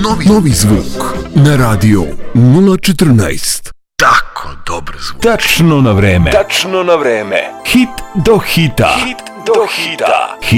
Novi zvuk na radio 014. Tako dobar zvuk. Tačno na vreme. Hit do hita.